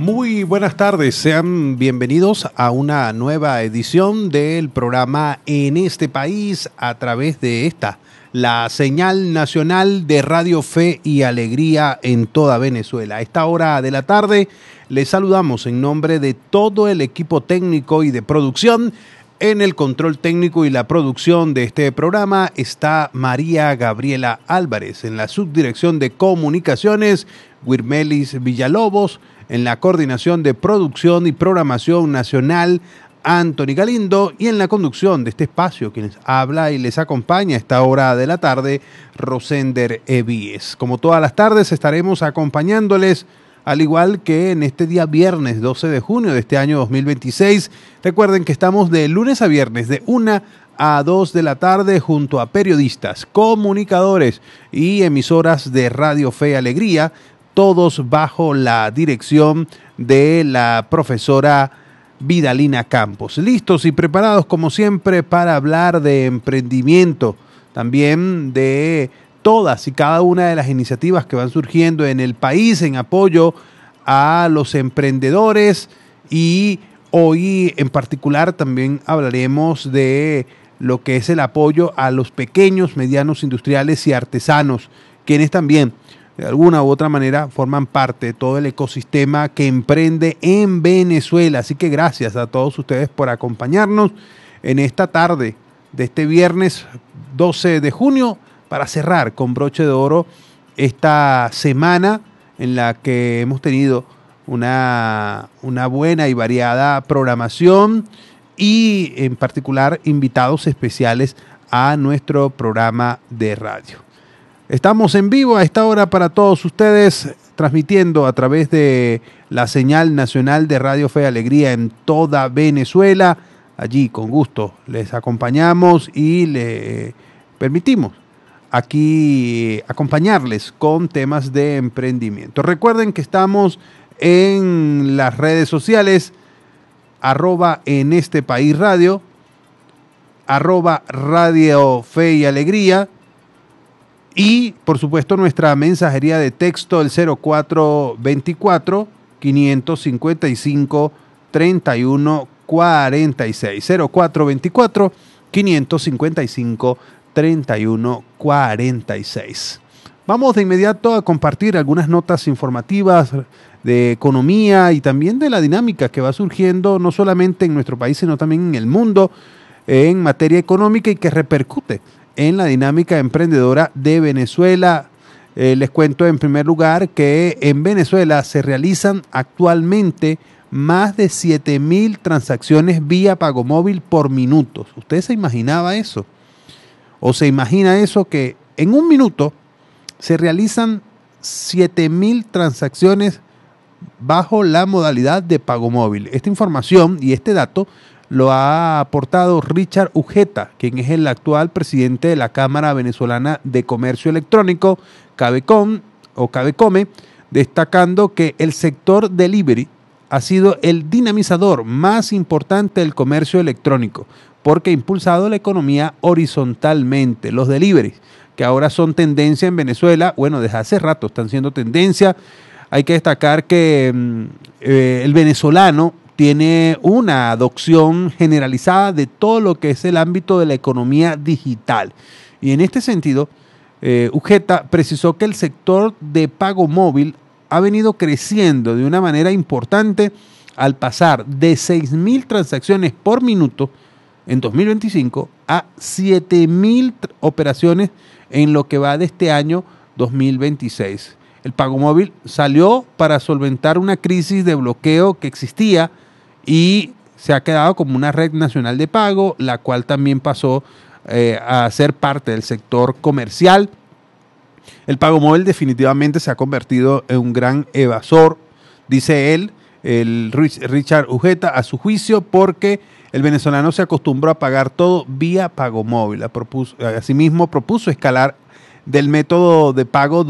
Muy buenas tardes, sean bienvenidos a una nueva edición del programa En este País a través de la señal nacional de Radio Fe y Alegría en toda Venezuela. A esta hora de la tarde les saludamos en nombre de todo el equipo técnico y de producción. En el control técnico y la producción de este programa está María Gabriela Álvarez, en la subdirección de comunicaciones, Wirmelis Villalobos, en la coordinación de producción y programación nacional, Anthony Galindo, y en la conducción de este espacio, quienes habla y les acompaña a esta hora de la tarde, Rosender Evíes. Como todas las tardes estaremos acompañándoles, al igual que en este día viernes 12 de junio de este año 2026. Recuerden que estamos de lunes a viernes de 1 a 2 de la tarde junto a periodistas, comunicadores y emisoras de Radio Fe y Alegría, todos bajo la dirección de la profesora Vidalina Campos. Listos y preparados como siempre para hablar de emprendimiento, también de todas y cada una de las iniciativas que van surgiendo en el país en apoyo a los emprendedores, y hoy en particular también hablaremos de lo que es el apoyo a los pequeños, medianos industriales y artesanos, quienes también de alguna u otra manera forman parte de todo el ecosistema que emprende en Venezuela. Así que gracias a todos ustedes por acompañarnos en esta tarde de este viernes 12 de junio para cerrar con broche de oro esta semana en la que hemos tenido una buena y variada programación y en particular invitados especiales a nuestro programa de radio. Estamos en vivo a esta hora para todos ustedes, transmitiendo a través de la señal nacional de Radio Fe y Alegría en toda Venezuela. Allí con gusto les acompañamos y le permitimos aquí acompañarles con temas de emprendimiento. Recuerden que estamos en las redes sociales, @en este país radio, @Radio Fe y Alegría, y por supuesto nuestra mensajería de texto, el 0424 555 3146, 0424 555 3146. Vamos de inmediato a compartir algunas notas informativas de economía y también de la dinámica que va surgiendo no solamente en nuestro país, sino también en el mundo en materia económica y que repercute en la dinámica emprendedora de Venezuela. Les cuento en primer lugar que en Venezuela se realizan actualmente más de 7.000 transacciones vía pago móvil por minuto. ¿Usted se imaginaba eso? ¿O se imagina eso, que en un minuto se realizan 7.000 transacciones bajo la modalidad de pago móvil? Esta información y este dato lo ha aportado Richard Ujeta, quien es el actual presidente de la Cámara Venezolana de Comercio Electrónico, Cabecom o Cabecome, destacando que el sector delivery ha sido el dinamizador más importante del comercio electrónico, porque ha impulsado la economía horizontalmente. Los deliveries, que ahora son tendencia en Venezuela, bueno, desde hace rato están siendo tendencia. Hay que destacar que el venezolano tiene una adopción generalizada de todo lo que es el ámbito de la economía digital. Y en este sentido, Ujeta precisó que el sector de pago móvil ha venido creciendo de una manera importante al pasar de 6.000 transacciones por minuto en 2025 a 7.000 operaciones en lo que va de este año 2026. El pago móvil salió para solventar una crisis de bloqueo que existía y se ha quedado como una red nacional de pago, la cual también pasó a ser parte del sector comercial. El pago móvil definitivamente se ha convertido en un gran evasor, dice él, el Richard Ujeta, a su juicio, porque el venezolano se acostumbró a pagar todo vía pago móvil. Asimismo, propuso escalar del método de pago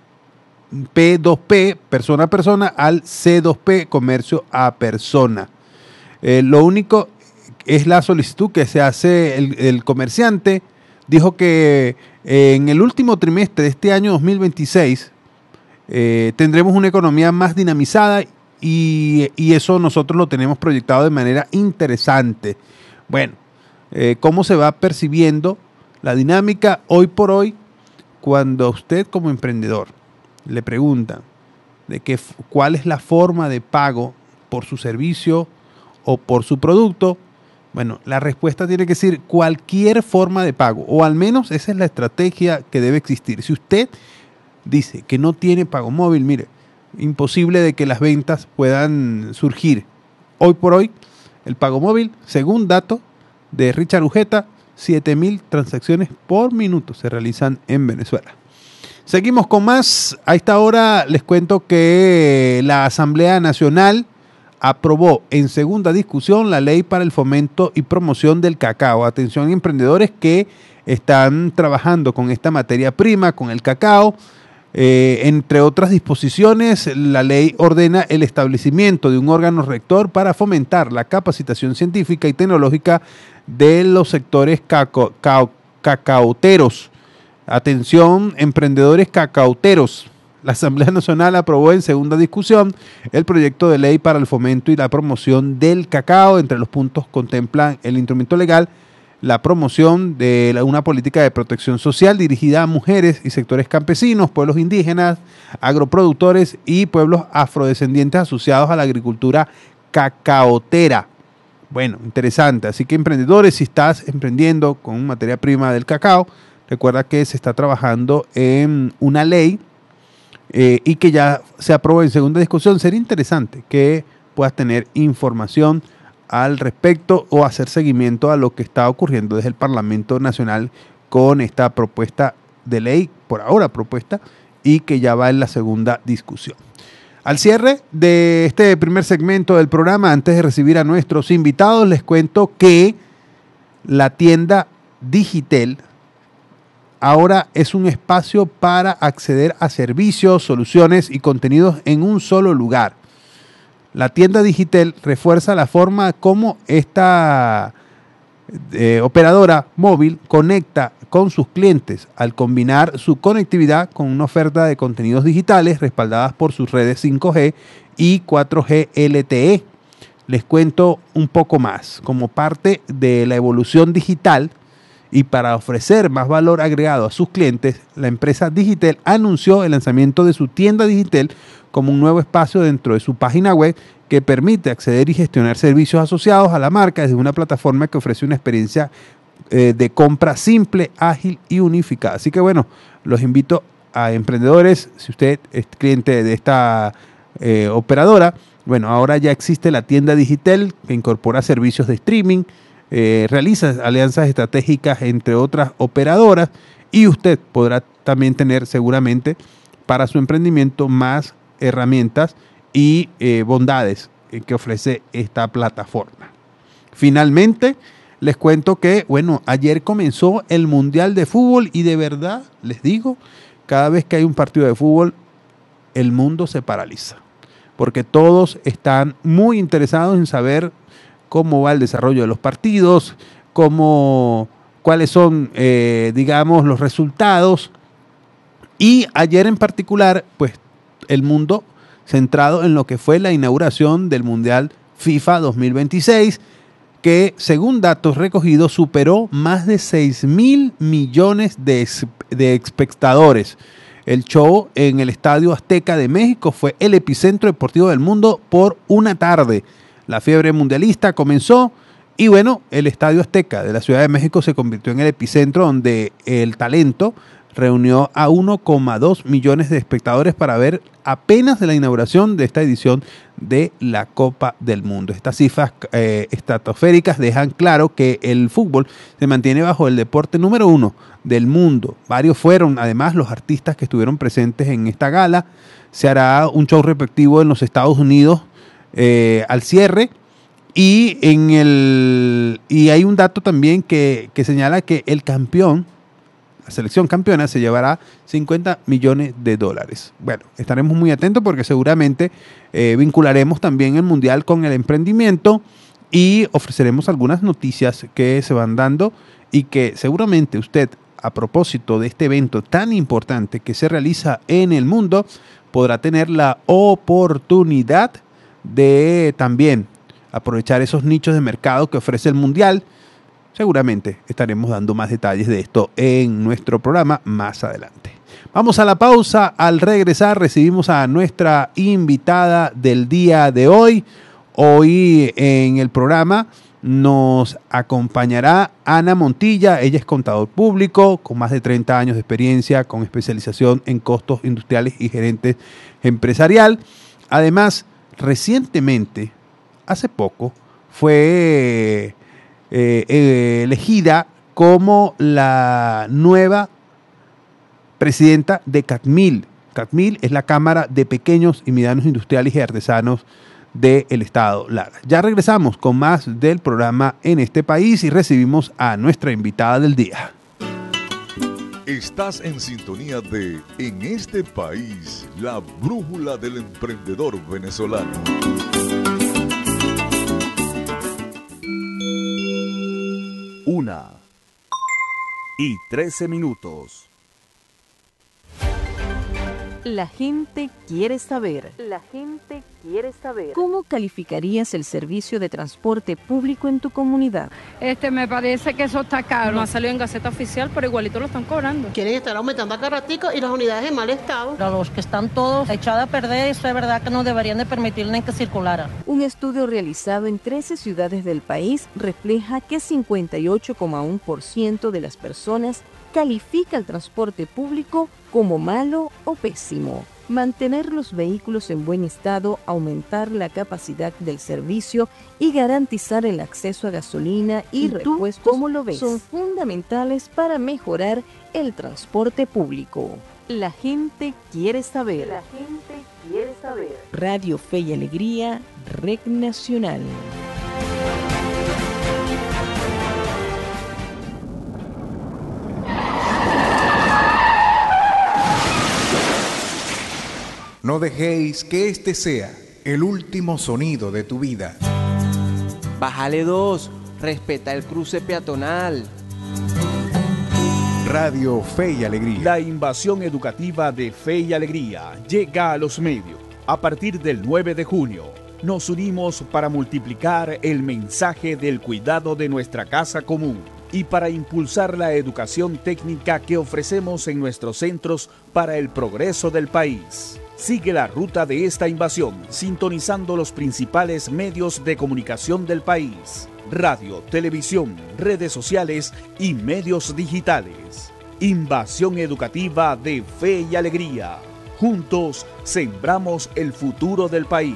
2P, persona a persona, al C2P, comercio a persona. Lo único es la solicitud que se hace el comerciante. Dijo que en el último trimestre de este año 2026 tendremos una economía más dinamizada y eso nosotros lo tenemos proyectado de manera interesante. Bueno, ¿cómo se va percibiendo la dinámica hoy por hoy cuando a usted como emprendedor le preguntan cuál es la forma de pago por su servicio o por su producto? Bueno, la respuesta tiene que ser cualquier forma de pago, o al menos esa es la estrategia que debe existir. Si usted dice que no tiene pago móvil, mire, imposible de que las ventas puedan surgir. Hoy por hoy, el pago móvil, según datos de Richard Ujeta, 7.000 transacciones por minuto se realizan en Venezuela. Seguimos con más. A esta hora les cuento que la Asamblea Nacional aprobó en segunda discusión la ley para el fomento y promoción del cacao. Atención, emprendedores que están trabajando con esta materia prima, con el cacao. Entre otras disposiciones, la ley ordena el establecimiento de un órgano rector para fomentar la capacitación científica y tecnológica de los sectores cacauteros. Atención, emprendedores cacauteros. La Asamblea Nacional aprobó en segunda discusión el proyecto de ley para el fomento y la promoción del cacao. Entre los puntos contemplan el instrumento legal, la promoción de una política de protección social dirigida a mujeres y sectores campesinos, pueblos indígenas, agroproductores y pueblos afrodescendientes asociados a la agricultura cacaotera. Bueno, interesante. Así que emprendedores, si estás emprendiendo con materia prima del cacao, recuerda que se está trabajando en una ley y que ya se aprobó en segunda discusión. Sería interesante que puedas tener información al respecto o hacer seguimiento a lo que está ocurriendo desde el Parlamento Nacional con esta propuesta de ley, por ahora propuesta, y que ya va en la segunda discusión. Al cierre de este primer segmento del programa, antes de recibir a nuestros invitados, les cuento que la tienda Digitel ahora es un espacio para acceder a servicios, soluciones y contenidos en un solo lugar. La tienda Digitel refuerza la forma como esta operadora móvil conecta con sus clientes al combinar su conectividad con una oferta de contenidos digitales respaldadas por sus redes 5G y 4G LTE. Les cuento un poco más. Como parte de la evolución digital y para ofrecer más valor agregado a sus clientes, la empresa Digitel anunció el lanzamiento de su tienda Digitel como un nuevo espacio dentro de su página web que permite acceder y gestionar servicios asociados a la marca desde una plataforma que ofrece una experiencia de compra simple, ágil y unificada. Así que bueno, los invito a emprendedores, si usted es cliente de esta operadora, bueno, ahora ya existe la tienda Digitel que incorpora servicios de streaming, realiza alianzas estratégicas entre otras operadoras y usted podrá también tener seguramente para su emprendimiento más herramientas y bondades que ofrece esta plataforma. Finalmente, les cuento que, bueno, ayer comenzó el Mundial de Fútbol y de verdad, les digo, cada vez que hay un partido de fútbol, el mundo se paraliza, porque todos están muy interesados en saber cómo va el desarrollo de los partidos, cuáles son, digamos, los resultados. Y ayer en particular, pues, el mundo centrado en lo que fue la inauguración del Mundial FIFA 2026, que según datos recogidos superó más de 6.000 millones de espectadores. El show en el Estadio Azteca de México fue el epicentro deportivo del mundo por una tarde. La fiebre mundialista comenzó y bueno, el Estadio Azteca de la Ciudad de México se convirtió en el epicentro donde el talento reunió a 1,2 millones de espectadores para ver apenas de la inauguración de esta edición de la Copa del Mundo. Estas cifras estratosféricas dejan claro que el fútbol se mantiene bajo el deporte número 1 del mundo. Varios fueron además los artistas que estuvieron presentes en esta gala. Se hará un show respectivo en los Estados Unidos al cierre. Y hay un dato también que señala que el campeón, la selección campeona, se llevará $50 millones. Bueno, estaremos muy atentos porque seguramente vincularemos también el Mundial con el emprendimiento y ofreceremos algunas noticias que se van dando y que seguramente usted, a propósito de este evento tan importante que se realiza en el mundo, podrá tener la oportunidad de también aprovechar esos nichos de mercado que ofrece el Mundial. Seguramente estaremos dando más detalles de esto en nuestro programa más adelante. Vamos a la pausa. Al regresar recibimos a nuestra invitada del día de hoy. Hoy en el programa nos acompañará Ana Montilla. Ella es contador público con más de 30 años de experiencia, con especialización en costos industriales y gerente empresarial. Además, recientemente, hace poco, fue elegida como la nueva presidenta de CATMIL. CATMIL es la Cámara de Pequeños y Medianos Industriales y Artesanos del Estado Lara. Ya regresamos con más del programa En este País y recibimos a nuestra invitada del día. Estás en sintonía de En este País, la brújula del emprendedor venezolano. 1:13. La gente quiere saber. ¿Cómo calificarías el servicio de transporte público en tu comunidad? Me parece que eso está caro. No ha salido en Gaceta Oficial, pero igualito lo están cobrando. Quieren estar aumentando acá ratico y las unidades en mal estado. A los que están todos echados a perder, eso es verdad que no deberían de permitirle que circulara. Un estudio realizado en 13 ciudades del país refleja que 58,1% de las personas califica el transporte público como malo o pésimo. Mantener los vehículos en buen estado, aumentar la capacidad del servicio y garantizar el acceso a gasolina y repuestos, ¿cómo lo ves?, son fundamentales para mejorar el transporte público. La gente quiere saber. Radio Fe y Alegría, Red Nacional. No dejéis que este sea el último sonido de tu vida. Bájale 2, respeta el cruce peatonal. Radio Fe y Alegría. La invasión educativa de Fe y Alegría llega a los medios. A partir del 9 de junio, nos unimos para multiplicar el mensaje del cuidado de nuestra casa común y para impulsar la educación técnica que ofrecemos en nuestros centros para el progreso del país. Sigue la ruta de esta invasión, sintonizando los principales medios de comunicación del país: radio, televisión, redes sociales y medios digitales. Invasión educativa de Fe y Alegría. Juntos sembramos el futuro del país.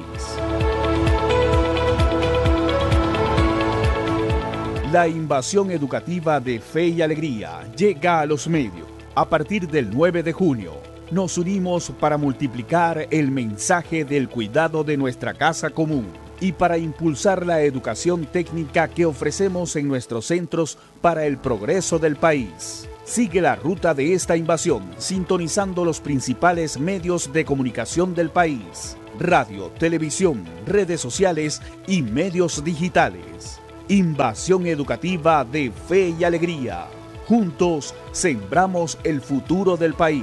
La invasión educativa de Fe y Alegría llega a los medios. A partir del 9 de junio, nos unimos para multiplicar el mensaje del cuidado de nuestra casa común y para impulsar la educación técnica que ofrecemos en nuestros centros para el progreso del país. Sigue la ruta de esta invasión, sintonizando los principales medios de comunicación del país: radio, televisión, redes sociales y medios digitales. Invasión educativa de Fe y Alegría. Juntos sembramos el futuro del país.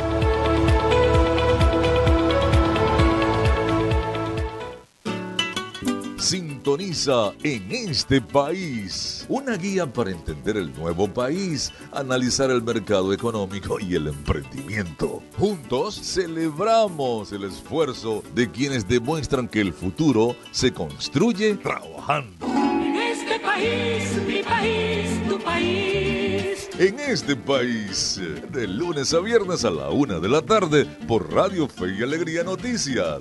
Sintoniza En este País, una guía para entender el nuevo país, analizar el mercado económico y el emprendimiento. Juntos celebramos el esfuerzo de quienes demuestran que el futuro se construye trabajando. En este país, mi país, tu país. En este país, de lunes a viernes a la 1 de la tarde por Radio Fe y Alegría Noticias.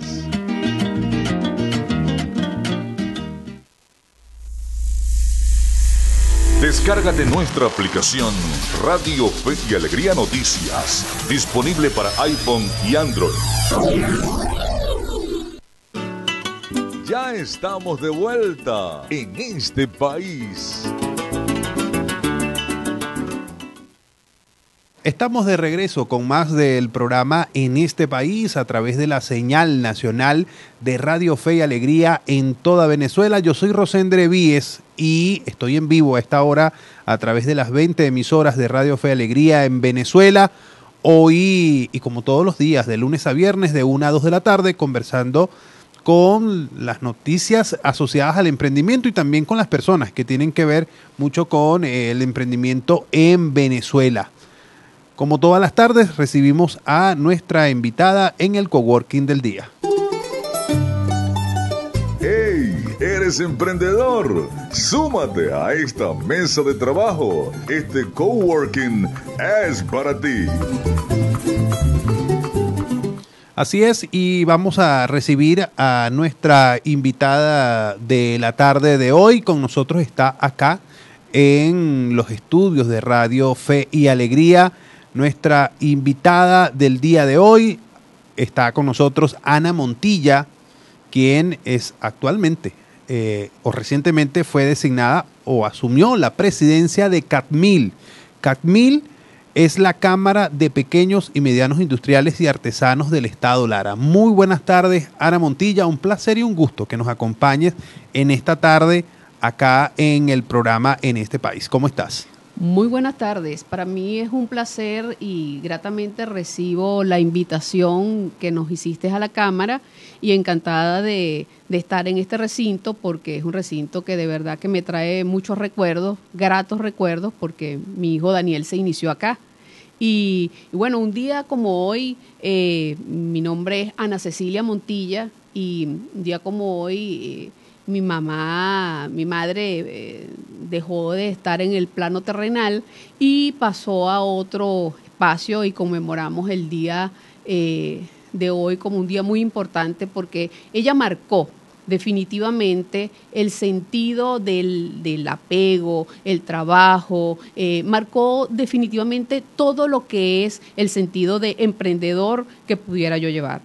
Descárgate nuestra aplicación Radio Fe y Alegría Noticias, disponible para iPhone y Android. Ya estamos de vuelta en este país. Estamos de regreso con más del programa En este País a través de la señal nacional de Radio Fe y Alegría en toda Venezuela. Yo soy Rosendre Víez y estoy en vivo a esta hora a través de las 20 emisoras de Radio Fe y Alegría en Venezuela. Hoy, y como todos los días, de lunes a viernes, de 1 a 2 de la tarde, conversando con las noticias asociadas al emprendimiento y también con las personas que tienen que ver mucho con el emprendimiento en Venezuela. Como todas las tardes, recibimos a nuestra invitada en el Coworking del día. ¡Hey! ¿Eres emprendedor? Súmate a esta mesa de trabajo. Este coworking es para ti. Así es, y vamos a recibir a nuestra invitada de la tarde de hoy. Con nosotros está acá en los estudios de Radio Fe y Alegría. Nuestra invitada del día de hoy está con nosotros Ana Montilla, quien es actualmente o recientemente fue designada o asumió la presidencia de CATMIL. CATMIL es la Cámara de Pequeños y Medianos Industriales y Artesanos del Estado Lara. Muy buenas tardes, Ana Montilla. Un placer y un gusto que nos acompañes en esta tarde acá en el programa En este País. ¿Cómo estás? Muy buenas tardes. Para mí es un placer y gratamente recibo la invitación que nos hiciste a la Cámara y encantada de estar en este recinto, porque es un recinto que de verdad que me trae muchos recuerdos, gratos recuerdos, porque mi hijo Daniel se inició acá. Y bueno, un día como hoy, mi nombre es Ana Cecilia Montilla, y un día como hoy mi madre dejó de estar en el plano terrenal y pasó a otro espacio, y conmemoramos el día de hoy como un día muy importante, porque ella marcó definitivamente el sentido del apego, el trabajo, marcó definitivamente todo lo que es el sentido de emprendedor que pudiera yo llevar.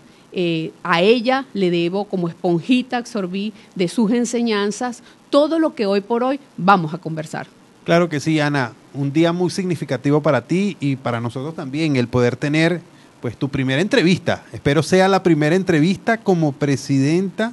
A ella le debo, como esponjita absorbí de sus enseñanzas todo lo que hoy por hoy vamos a conversar. Claro que sí, Ana, un día muy significativo para ti y para nosotros también, el poder tener pues tu primera entrevista. Espero sea la primera entrevista como presidenta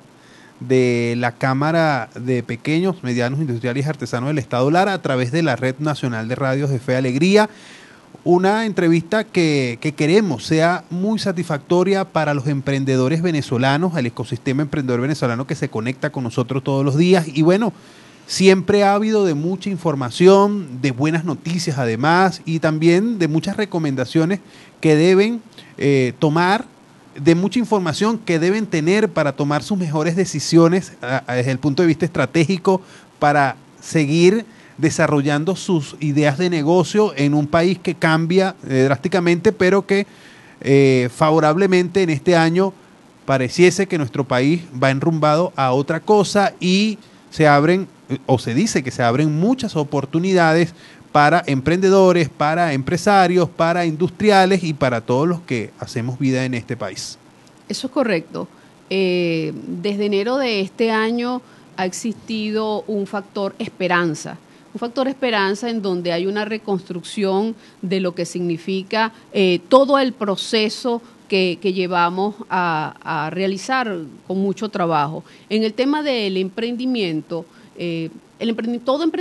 de la Cámara de Pequeños, Medianos Industriales y Artesanos del Estado Lara a través de la Red Nacional de Radios de Fe y Alegría. Una entrevista que queremos sea muy satisfactoria para los emprendedores venezolanos, el ecosistema emprendedor venezolano que se conecta con nosotros todos los días. Y bueno, siempre ha habido de mucha información, de buenas noticias además, y también de muchas recomendaciones que deben tomar, de mucha información que deben tener para tomar sus mejores decisiones desde el punto de vista estratégico para seguir desarrollando sus ideas de negocio en un país que cambia drásticamente, pero que favorablemente en este año pareciese que nuestro país va enrumbado a otra cosa y se abren, o se dice que se abren muchas oportunidades para emprendedores, para empresarios, para industriales y para todos los que hacemos vida en este país. Eso es correcto. Desde enero de este año ha existido un factor esperanza. Un factor esperanza en donde hay una reconstrucción de lo que significa todo el proceso que llevamos a realizar con mucho trabajo. En el tema del emprendimiento, todo emprendimiento